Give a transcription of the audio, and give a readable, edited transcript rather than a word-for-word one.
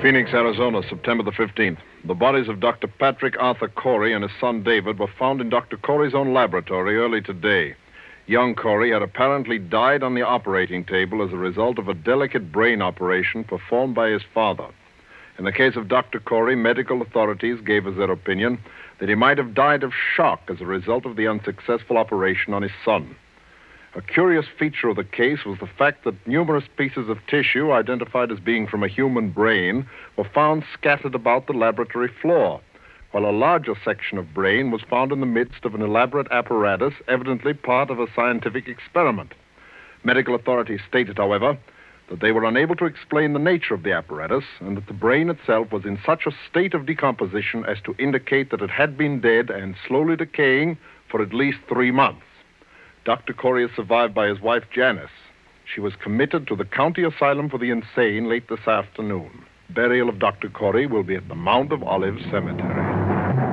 Phoenix, Arizona, September the 15th. The bodies of Dr. Patrick Arthur Corey and his son David were found in Dr. Corey's own laboratory early today. Young Corey had apparently died on the operating table as a result of a delicate brain operation performed by his father. In the case of Dr. Corey, medical authorities gave as their opinion that he might have died of shock as a result of the unsuccessful operation on his son. A curious feature of the case was the fact that numerous pieces of tissue identified as being from a human brain were found scattered about the laboratory floor, while a larger section of brain was found in the midst of an elaborate apparatus, evidently part of a scientific experiment. Medical authorities stated, however, that they were unable to explain the nature of the apparatus and that the brain itself was in such a state of decomposition as to indicate that it had been dead and slowly decaying for at least 3 months. Dr. Corey is survived by his wife, Janice. She was committed to the County Asylum for the Insane late this afternoon. Burial of Dr. Corey will be at the Mount of Olives Cemetery.